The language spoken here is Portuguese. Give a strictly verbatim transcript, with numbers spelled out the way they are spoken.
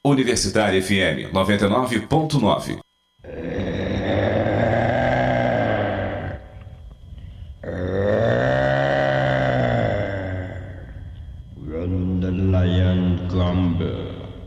Universitária F M noventa e nove ponto nove. Run the lion grumble.